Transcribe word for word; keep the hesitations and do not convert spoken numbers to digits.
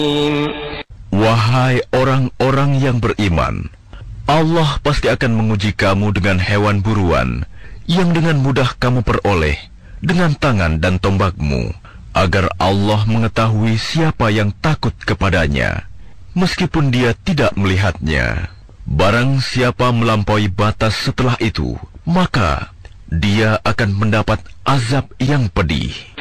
Wahai orang-orang yang beriman, Allah pasti akan menguji kamu dengan hewan buruan yang dengan mudah kamu peroleh dengan tangan dan tombakmu, agar Allah mengetahui siapa yang takut kepadanya, meskipun dia tidak melihatnya. Barang siapa melampaui batas setelah itu, maka dia akan mendapat azab yang pedih.